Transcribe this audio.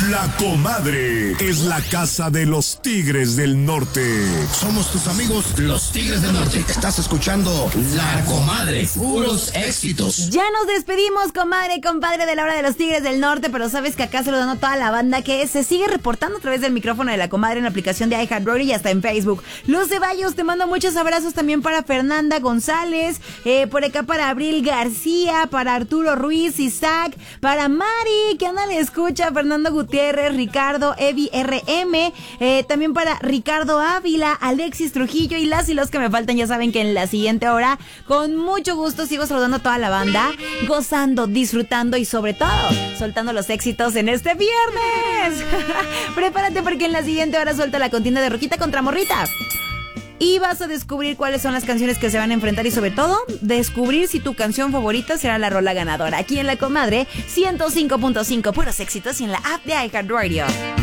La Comadre es la casa de los Tigres del Norte. Somos tus amigos, los Tigres del Norte. Estás escuchando La Comadre, puros éxitos. Ya nos despedimos, comadre y compadre, de la hora de los Tigres del Norte, pero sabes que acá saludando a toda la banda que se sigue reportando a través del micrófono de La Comadre en la aplicación de iHeartRadio y hasta en Facebook. Luz Ceballos, te mando muchos abrazos también para Fernanda González, por acá para Abril García, para Arturo Ruiz, Isaac, para Mari, que anda le escucha, Fernando Gutiérrez, Ricardo, Evi RM, también para Ricardo Ávila, Alexis Trujillo y los que me faltan. Ya saben que en la siguiente hora, con mucho gusto, sigo saludando a toda la banda, gozando, disfrutando y sobre todo, soltando los éxitos en este viernes. Prepárate porque en la siguiente hora suelta la contienda de Roquita contra Morrita. Y vas a descubrir cuáles son las canciones que se van a enfrentar y sobre todo, descubrir si tu canción favorita será la rola ganadora. Aquí en La Comadre, 105.5, puros éxitos y en la app de iHeartRadio.